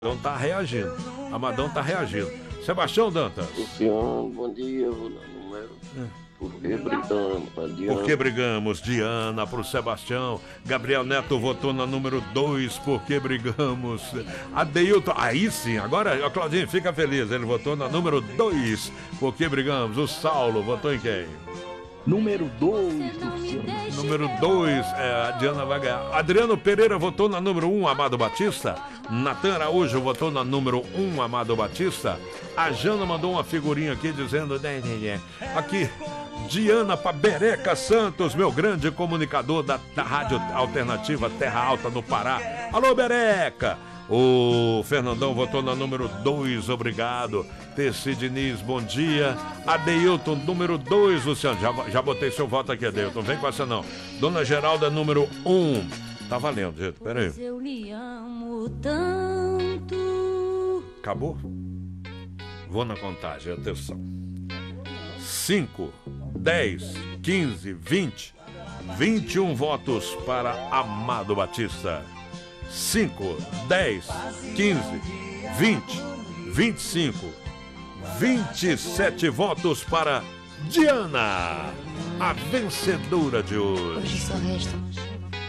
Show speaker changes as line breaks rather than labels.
Amadão tá reagindo. Amadão tá reagindo. Sebastião Dantas.
Luciano, bom dia. Eu vou dar número. Por que brigamos?
Por que brigamos? Diana pro Sebastião. Gabriel Neto votou na número 2. Por que brigamos? Adeilton. Aí sim, agora o Claudinho fica feliz. Ele votou na número 2. Por que brigamos? O Saulo votou em quem?
Número 2, Luciano.
Número 2, a Diana vai ganhar. Adriano Pereira votou na número 1, Amado Batista. Natan Araújo votou na número 1, Amado Batista. A Jana mandou uma figurinha aqui dizendo... Aqui, Diana Pabereca Santos, meu grande comunicador da Rádio Alternativa Terra Alta no Pará. Alô, Bereca! O Fernandão votou na número 2, obrigado. Tessi Diniz, bom dia. Adeilton, número 2, Luciano. Já botei seu voto aqui, Adeilton. Vem com essa não. Dona Geralda, número 1. Tá valendo, gente. Pera aí.
Eu lhe amo tanto.
Acabou? Vou na contagem, atenção. 5, 10, 15, 20, 21 votos para Amado Batista. 5, 10, 15, 20, 25, 27 votos para Diana, a vencedora de hoje.
Hoje só resta